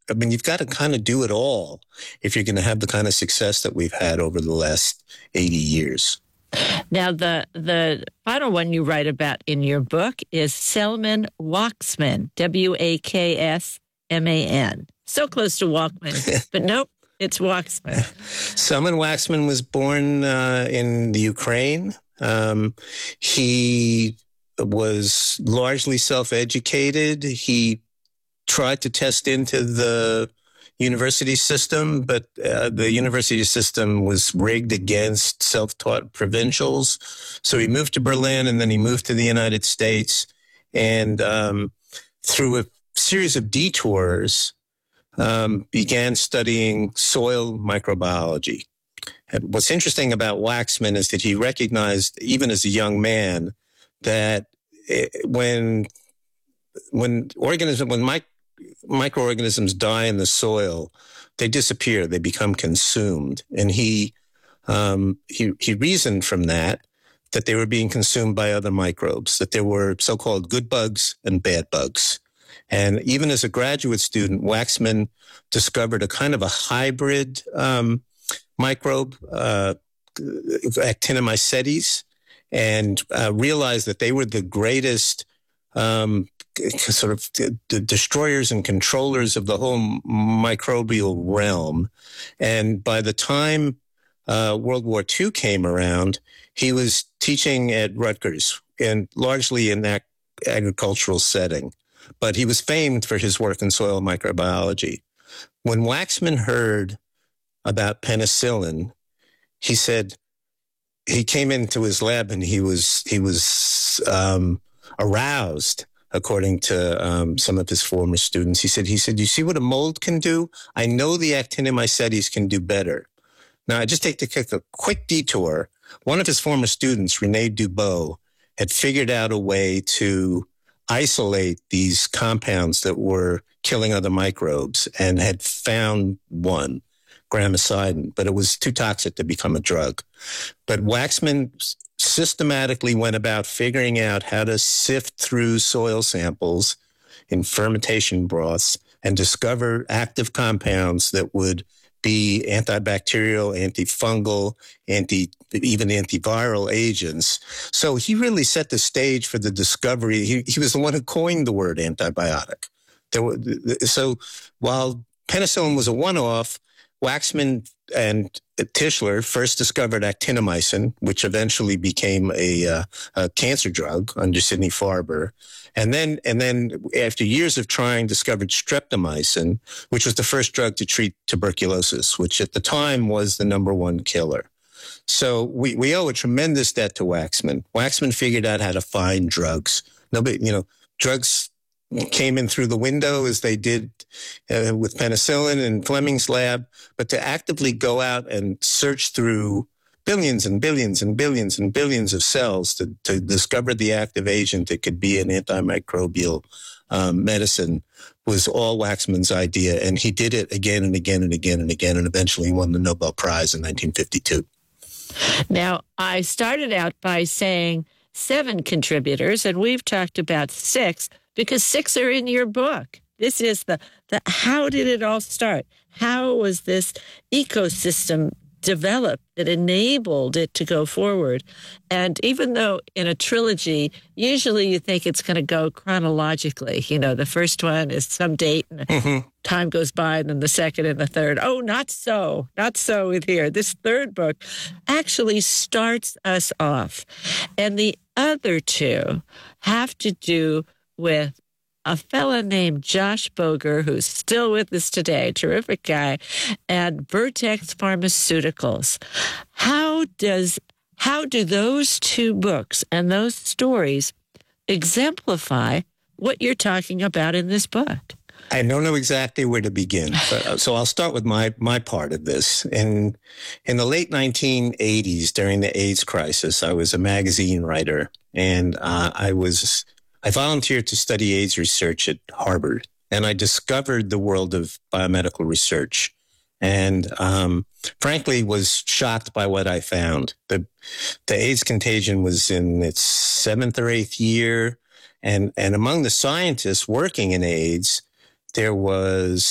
I mean, you've got to kind of do it all if you're going to have the kind of success that we've had over the last 80 years. Now, the final one you write about in your book is Selman Waksman, Waksman. So close to Walkman, but nope, it's Waksman. Selman Waksman was born in the Ukraine. He was largely self-educated. He tried to test into the university system, but the university system was rigged against self-taught provincials. So he moved to Berlin, and then he moved to the United States. And through a series of detours, began studying soil microbiology. And what's interesting about Waksman is that he recognized, even as a young man, that when microorganisms die in the soil, they disappear, they become consumed. And he reasoned from that they were being consumed by other microbes, that there were so-called good bugs and bad bugs. And even as a graduate student, Waksman discovered a kind of a hybrid microbe, Actinomycetes, and realized that they were the greatest sort of the destroyers and controllers of the whole microbial realm. And by the time World War II came around, he was teaching at Rutgers, and largely in that agricultural setting. But he was famed for his work in soil microbiology. When Waksman heard about penicillin, he said he came into his lab and he was aroused, according to some of his former students. He said, you see what a mold can do? I know the Actinomycetes can do better. Now, I just take a quick detour. One of his former students, René Dubos, had figured out a way to isolate these compounds that were killing other microbes, and had found one, gramicidin, but it was too toxic to become a drug. But Waksman systematically went about figuring out how to sift through soil samples in fermentation broths and discover active compounds that would be antibacterial, antifungal, even antiviral agents. So he really set the stage for the discovery. He was the one who coined the word antibiotic. So while penicillin was a one-off, Waksman and Tischler first discovered actinomycin, which eventually became a cancer drug under Sidney Farber. And then after years of trying, discovered streptomycin, which was the first drug to treat tuberculosis, which at the time was the number one killer. So we owe a tremendous debt to Waksman. Waksman figured out how to find drugs. Drugs came in through the window as they did with penicillin in Fleming's lab, but to actively go out and search through billions and billions and billions and billions of cells to discover the active agent that could be an antimicrobial medicine was all Waksman's idea. And he did it again and again and again and again, and eventually won the Nobel Prize in 1952. Now, I started out by saying 7 contributors, and we've talked about 6, because 6 are in your book. This is the how did it all start? How was this ecosystem developed that enabled it to go forward? And even though in a trilogy, usually you think it's going to go chronologically. The first one is some date and time goes by, and then the second and the third. Oh, not so. Not so with here. This third book actually starts us off. And the other 2 have to do with a fella named Josh Boger, who's still with us today, terrific guy, and Vertex Pharmaceuticals. How do those 2 books and those stories exemplify what you're talking about in this book? I don't know exactly where to begin, so I'll start with my part of this. In the late 1980s, during the AIDS crisis, I was a magazine writer, and I volunteered to study AIDS research at Harvard, and I discovered the world of biomedical research, and frankly was shocked by what I found. The AIDS contagion was in its 7th or 8th year, and among the scientists working in AIDS, there was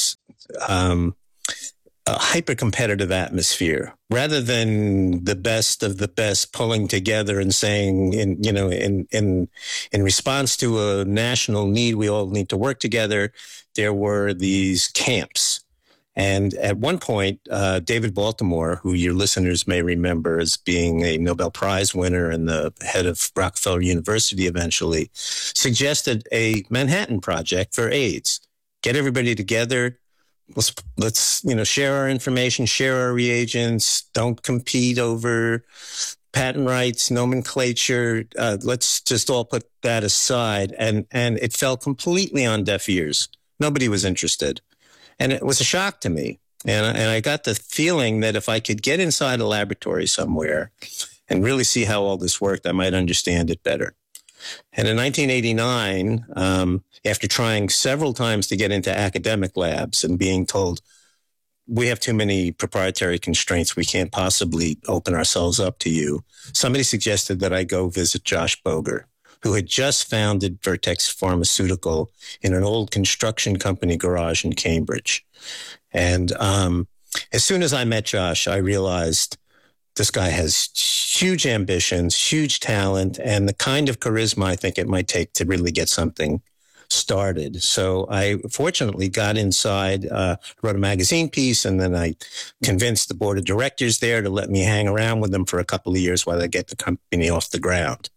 a hyper-competitive atmosphere rather than the best of the best pulling together and saying, in response to a national need, we all need to work together. There were these camps. And at one point, David Baltimore, who your listeners may remember as being a Nobel Prize winner and the head of Rockefeller University eventually, suggested a Manhattan Project for AIDS. Get everybody together. Let's share our information, share our reagents. Don't compete over patent rights, nomenclature. Let's just all put that aside. And it fell completely on deaf ears. Nobody was interested. And it was a shock to me. And I got the feeling that if I could get inside a laboratory somewhere and really see how all this worked, I might understand it better. And in 1989, after trying several times to get into academic labs and being told, we have too many proprietary constraints, we can't possibly open ourselves up to you, somebody suggested that I go visit Josh Boger, who had just founded Vertex Pharmaceutical in an old construction company garage in Cambridge. And as soon as I met Josh, I realized this guy has huge ambitions, huge talent, and the kind of charisma I think it might take to really get something started. So I fortunately got inside, wrote a magazine piece, and then I convinced the board of directors there to let me hang around with them for a couple of years while I get the company off the ground.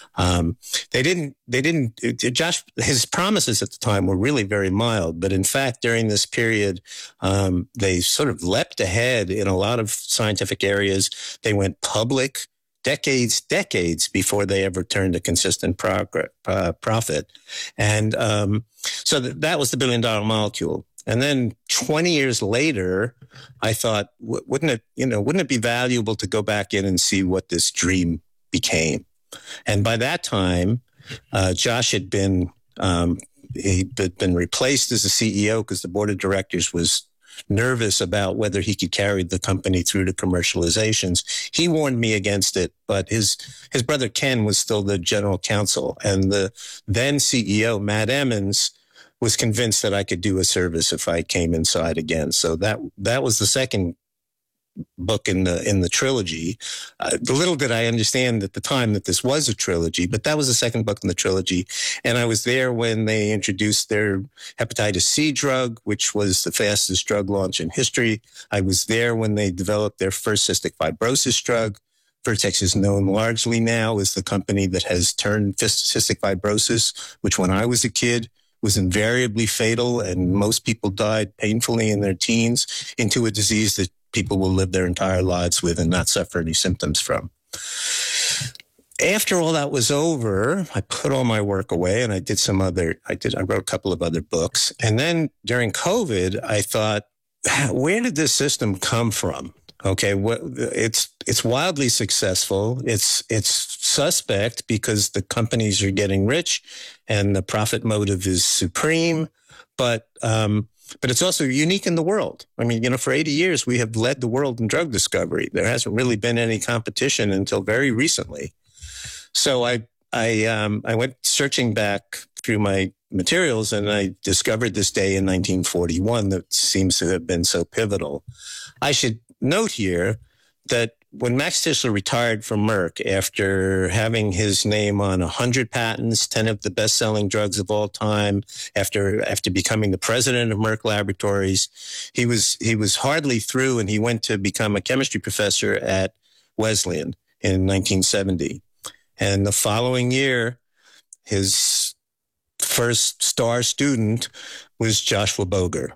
Josh, his promises at the time were really very mild, but in fact, during this period, they sort of leapt ahead in a lot of scientific areas. They went public decades before they ever turned a consistent profit. And, so that was the $1 billion molecule. And then 20 years later, I thought, wouldn't it be valuable to go back in and see what this dream became? And by that time, Josh had been replaced as the CEO because the board of directors was nervous about whether he could carry the company through to commercializations. He warned me against it, but his brother Ken was still the general counsel, and the then CEO Matt Emmons was convinced that I could do a service if I came inside again. So that was the second book in the trilogy. Little did I understand at the time that this was a trilogy, but that was the second book in the trilogy. And I was there when they introduced their hepatitis C drug, which was the fastest drug launch in history. I was there when they developed their first cystic fibrosis drug. Vertex is known largely now as the company that has turned cystic fibrosis, which when I was a kid was invariably fatal, and most people died painfully in their teens, into a disease that people will live their entire lives with and not suffer any symptoms from. After all that was over, I put all my work away and I wrote a couple of other books. And then during COVID, I thought, where did this system come from? Okay, it's wildly successful. It's suspect because the companies are getting rich and the profit motive is supreme. But it's also unique in the world. I mean, for 80 years, we have led the world in drug discovery. There hasn't really been any competition until very recently. So I went searching back through my materials and I discovered this day in 1941 that seems to have been so pivotal. I should note here that when Max Tishler retired from Merck after having his name on 100 patents, 10 of the best-selling drugs of all time, after becoming the president of Merck Laboratories, he was hardly through, and he went to become a chemistry professor at Wesleyan in 1970. And the following year, his first star student was Joshua Boger.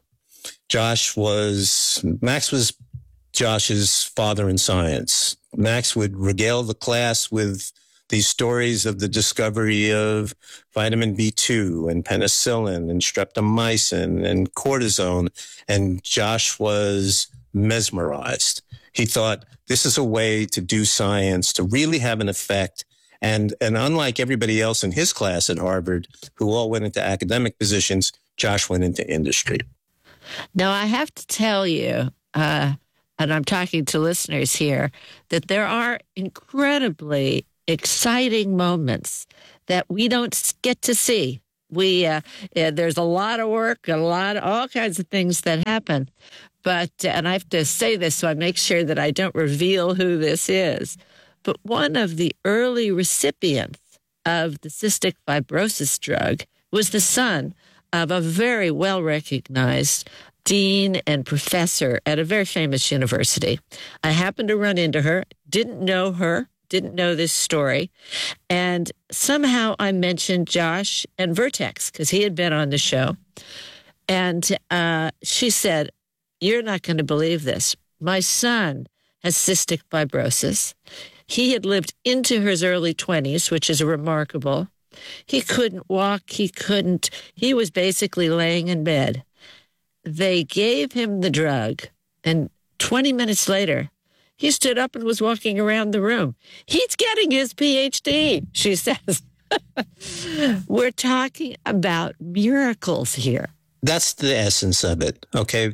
Max was Josh's father in science. Max would regale the class with these stories of the discovery of vitamin B2 and penicillin and streptomycin and cortisone. And Josh was mesmerized. He thought this is a way to do science, to really have an effect. And unlike everybody else in his class at Harvard, who all went into academic positions, Josh went into industry. Now, I have to tell you, and I'm talking to listeners here, that there are incredibly exciting moments that we don't get to see there's a lot of work, all kinds of things that happen. But, and I have to say this so I make sure that I don't reveal who this is. But one of the early recipients of the cystic fibrosis drug was the son of a very well-recognized dean and professor at a very famous university. I happened to run into her, didn't know this story. And somehow I mentioned Josh and Vertex because he had been on the show. And she said, "You're not going to believe this. My son has cystic fibrosis. He had lived into his early 20s, which is remarkable. He couldn't walk. He was basically laying in bed. They gave him the drug, and 20 minutes later, he stood up and was walking around the room. He's getting his PhD," she says. We're talking about miracles here. That's the essence of it. Okay.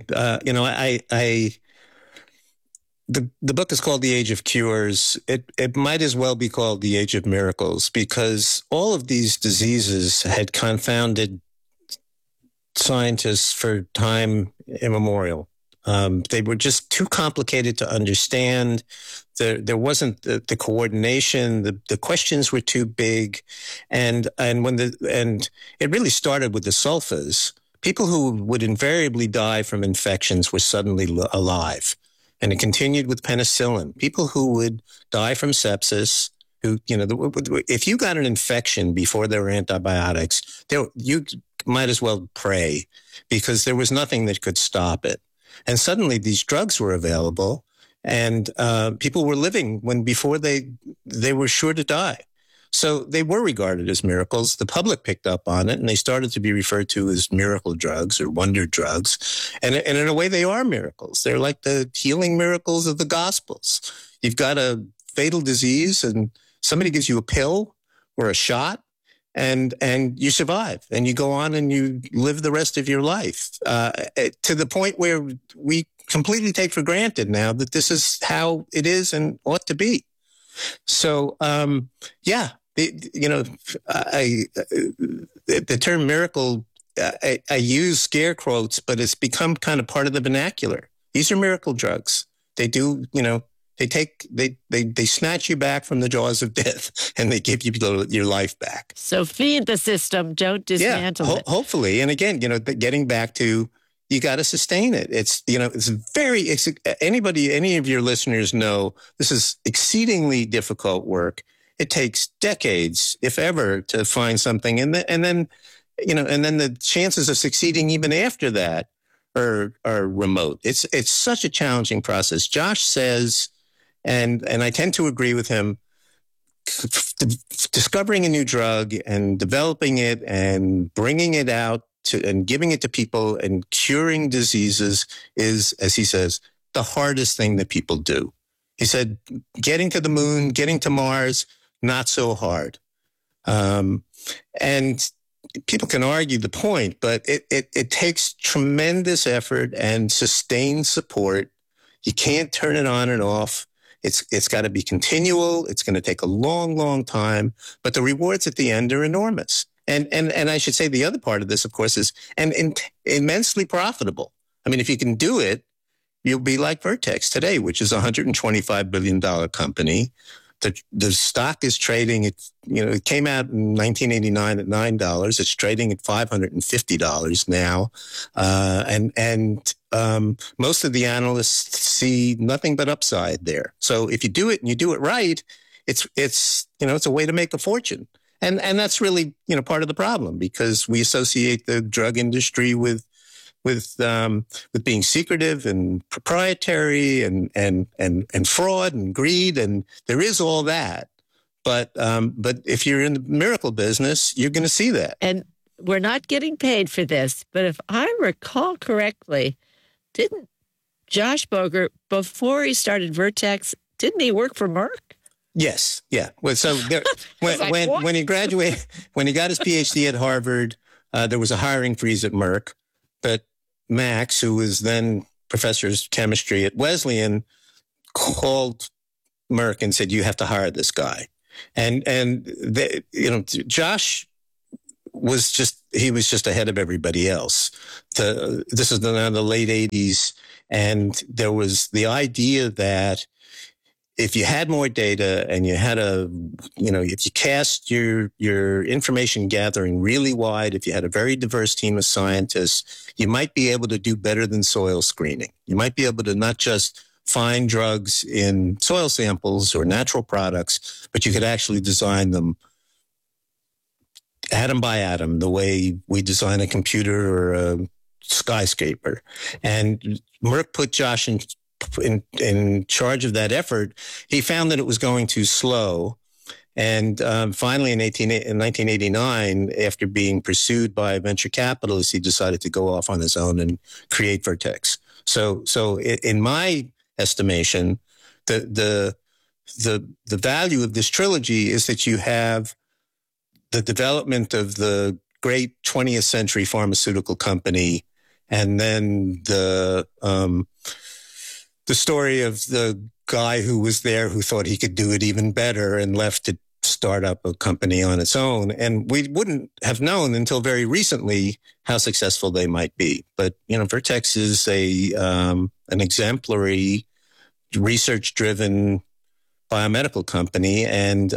The book is called The Age of Cures. It might as well be called The Age of Miracles because all of these diseases had confounded scientists for time immemorial. They were just too complicated to understand. There wasn't the coordination. The questions were too big, and it really started with the sulfas. People who would invariably die from infections were suddenly alive. And it continued with penicillin. People who would die from sepsis, if you got an infection before there were antibiotics, you might as well pray because there was nothing that could stop it. And suddenly these drugs were available and people were living before they were sure to die. So they were regarded as miracles. The public picked up on it, and they started to be referred to as miracle drugs or wonder drugs. And in a way, they are miracles. They're like the healing miracles of the Gospels. You've got a fatal disease, and somebody gives you a pill or a shot, and you survive, and you go on and you live the rest of your life to the point where we completely take for granted now that this is how it is and ought to be. So, the term miracle, I use scare quotes, but it's become kind of part of the vernacular. These are miracle drugs. They do, they snatch you back from the jaws of death and they give you your life back. So feed the system, don't dismantle it. Hopefully. And again, getting back to, you got to sustain it. Any of your listeners know this is exceedingly difficult work. It takes decades, if ever, to find something. And then the chances of succeeding even after that are remote. It's such a challenging process. Josh says, and I tend to agree with him, discovering a new drug and developing it and bringing it out and giving it to people and curing diseases is, as he says, the hardest thing that people do. He said, getting to the moon, getting to Mars, not so hard. And people can argue the point, but it takes tremendous effort and sustained support. You can't turn it on and off. It's got to be continual. It's going to take a long, long time, but the rewards at the end are enormous. And I should say the other part of this, of course, is immensely profitable. I mean, if you can do it, you'll be like Vertex today, which is a $125 billion company. The stock is trading at, it came out in 1989 at $9. It's trading at $550 now. And most of the analysts see nothing but upside there. So if you do it and you do it right, it's a way to make a fortune. And that's really, part of the problem because we associate the drug industry with being secretive and proprietary and fraud and greed. And there is all that. But if you're in the miracle business, you're going to see that. And we're not getting paid for this. But if I recall correctly, didn't Josh Boger, before he started Vertex, didn't he work for Merck? Yes. Yeah. Well, so when he graduated, when he got his PhD at Harvard, there was a hiring freeze at Merck. But Max, who was then professor of chemistry at Wesleyan, called Merck and said, "You have to hire this guy." And Josh he was just ahead of everybody else. This is now the late 80s, and there was the idea that if you had more data and you had if you cast your information gathering really wide, if you had a very diverse team of scientists, you might be able to do better than soil screening. You might be able to not just find drugs in soil samples or natural products, but you could actually design them atom by atom, the way we design a computer or a skyscraper. And Merck put Josh in charge of that effort. He found that it was going too slow. And finally, in 1989, after being pursued by venture capitalists, he decided to go off on his own and create Vertex. So in my estimation, the value of this trilogy is that you have the development of the great 20th century pharmaceutical company, and then the story of the guy who was there who thought he could do it even better and left to start up a company on its own. And we wouldn't have known until very recently how successful they might be. But, Vertex is an exemplary research-driven biomedical company, and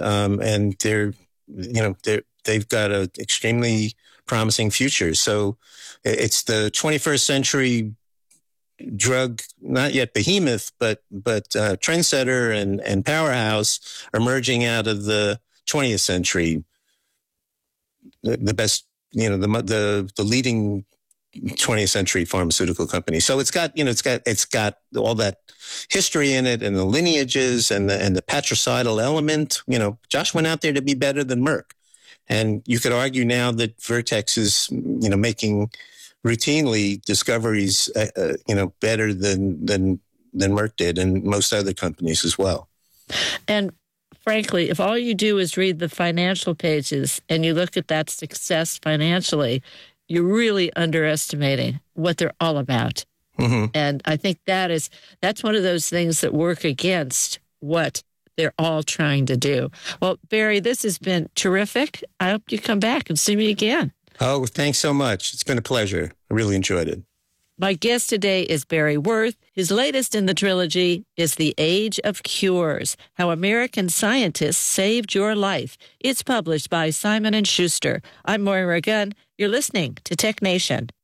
they've got an extremely promising future. So it's the 21st century drug, not yet behemoth, but trendsetter and powerhouse emerging out of the 20th century. The best, the leading 20th century pharmaceutical company. So it's got all that history in it, and the lineages and the patricidal element. Josh went out there to be better than Merck. And you could argue now that Vertex is, making routinely discoveries, better than Merck did, and most other companies as well. And frankly, if all you do is read the financial pages and you look at that success financially, you're really underestimating what they're all about. Mm-hmm. And I think that's one of those things that work against what they're all trying to do. Well, Barry, this has been terrific. I hope you come back and see me again. Oh, thanks so much. It's been a pleasure. I really enjoyed it. My guest today is Barry Worth. His latest in the trilogy is The Age of Cures, How American Scientists Saved Your Life. It's published by Simon & Schuster. I'm Moira Gunn. You're listening to Tech Nation.